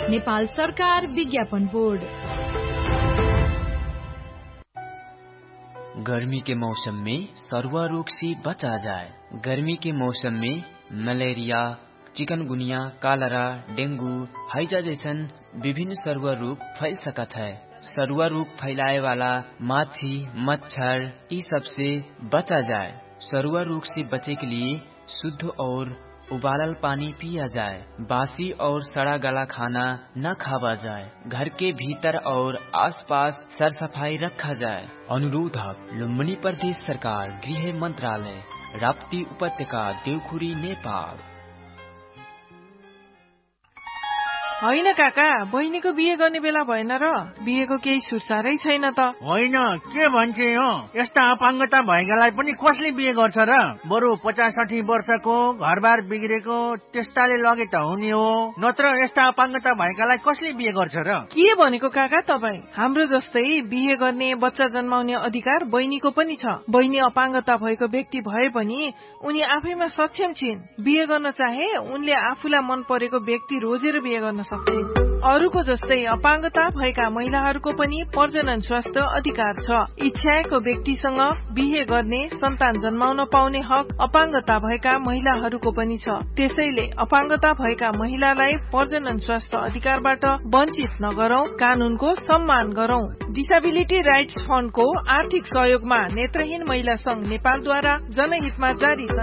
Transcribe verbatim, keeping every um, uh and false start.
नेपाल सरकार विज्ञापन बोर्ड। गर्मी के मौसम में सरुआ रोग से बचा जाए। गर्मी के मौसम में मलेरिया, चिकनगुनिया, कालरा, डेंगू, हैजा जैसन विभिन्न सरुआ रोग फैल सकत है। सरुआ रोग फैलाए वाला माछी, मच्छर इस सब से बचा जाए। सरुआ रोग से बचे के लिए शुद्ध और उबालल पानी पिया जाए। बासी और सड़ा गला खाना न खावा जाए। घर के भीतर और आसपास सर सफाई रखा जाए। अनुरोधक लुम्बिनी प्रदेश सरकार, गृह मंत्रालय, राप्ती उपत्यका, देवखुरी, नेपाल। होइन काका, बहिनीको बिहे गर्ने बेला भएन र? बिहेको केही सुसारै छैन त। होइन, के भन्छे हो? यस्ता अपाङ्गता भएकालाई पनि कसले बिहे गर्छ र? बरु पचास साठी वर्षको घरबार बिग्रेको त्यस्ताले लगे त हुने हो, नत्र यस्ता अपाङ्गता भएकालाई कसले बिहे गर्छ र? के भनेको काका तपाईँ? हाम्रो जस्तै बिहे गर्ने, बच्चा जन्माउने अधिकार बहिनीको पनि छ। बहिनी अपाङ्गता भएको व्यक्ति भए पनि उनी आफैमा सक्षम छिन्। बिहे गर्न चाहे उनले आफूलाई मन परेको व्यक्ति रोजेर बिहे गर्न सक्छन्। अरूको जस्तै अपाङ्गता भएका महिलाहरूको पनि प्रजनन स्वास्थ्य अधिकार छ। इच्छाएको व्यक्तिसँग बिहे गर्ने, सन्तान जन्माउन पाउने हक अपाङ्गता भएका महिलाहरूको पनि छ। त्यसैले अपाङ्गता भएका महिलालाई प्रजनन स्वास्थ्य अधिकारबाट वञ्चित नगरौं, कानूनको सम्मान गरौं। डिसेबिलिटी राइट्स फण्डको आर्थिक सहयोगमा नेत्रहीन महिला संघ नेपालद्वारा जनहितमा जारी